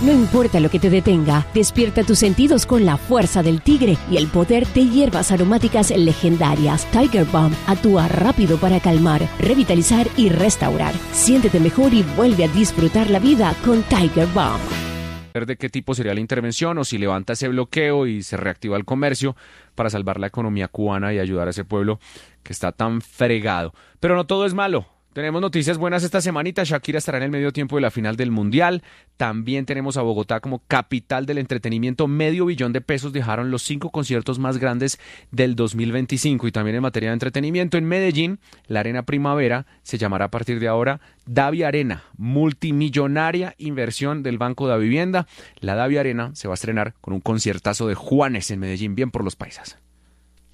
No importa lo que te detenga, despierta tus sentidos con la fuerza del tigre y el poder de hierbas aromáticas legendarias. Tiger Balm actúa rápido para calmar, revitalizar y restaurar. Siéntete mejor y vuelve a disfrutar la vida con Tiger Balm. De qué tipo sería la intervención o si levanta ese bloqueo y se reactiva el comercio para salvar la economía cubana y ayudar a ese pueblo que está tan fregado. Pero no todo es malo. Tenemos noticias buenas esta semanita. Shakira estará en el medio tiempo de la final del Mundial. También tenemos a Bogotá como capital del entretenimiento. $500 millones dejaron los 5 conciertos más grandes del 2025. Y también en materia de entretenimiento, en Medellín, la Arena Primavera se llamará a partir de ahora Davi Arena. Multimillonaria inversión del Banco de Vivienda. La Davi Arena se va a estrenar con un conciertazo de Juanes en Medellín. Bien por los paisas.